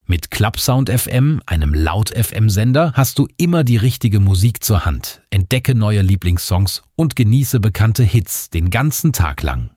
Mit Clubsound FM, einem Laut-FM-Sender, hast du immer die richtige Musik zur Hand. Entdecke neue Lieblingssongs und genieße bekannte Hits den ganzen Tag lang.